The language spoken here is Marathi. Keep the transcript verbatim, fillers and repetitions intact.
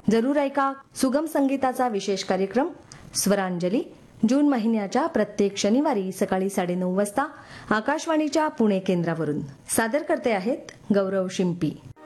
जरूर ऐका सुगम संगीताचा विशेष कार्यक्रम स्वरांजली जून महिन्याच्या प्रत्येक शनिवारी सकाळी साडेनऊ वाजता आकाशवाणीच्या पुणे केंद्रावरून. सादर करते आहेत गौरव शिंपी.